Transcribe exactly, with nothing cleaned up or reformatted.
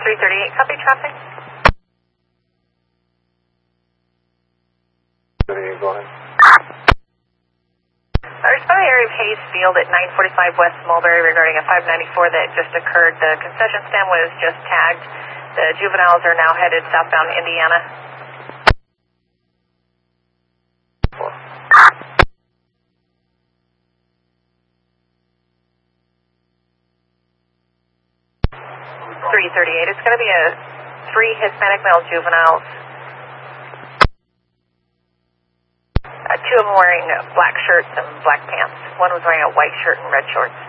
three thirty-eight, copy traffic. Go ahead. I respond to the area of Hayes Field at nine forty-five West Mulberry regarding a five ninety-four that just occurred. The concession stand was just tagged. The juveniles are now headed southbound Indiana. three thirty-eight. It's going to be a three Hispanic male juveniles. Uh, two of them wearing black shirts and black pants. One was wearing a white shirt and red shorts.